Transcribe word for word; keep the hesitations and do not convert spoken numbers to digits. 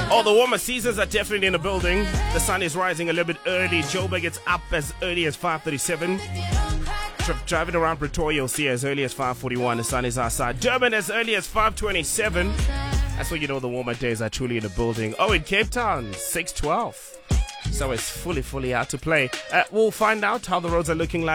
Oh, the warmer seasons are definitely in the building. The sun is rising a little bit early. Joburg gets up as early as five thirty-seven. Tri- driving around Pretoria, you'll see as early as five forty-one. The sun is outside. Durban as early as five twenty-seven. That's when you know the warmer days are truly in the building. Oh, in Cape Town, six twelve. So it's fully, fully out to play. Uh, we'll find out how the roads are looking like.